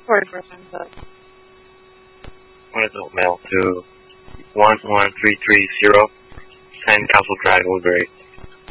44 One adult male to 11330, 10 Castle Drive, Woodbury.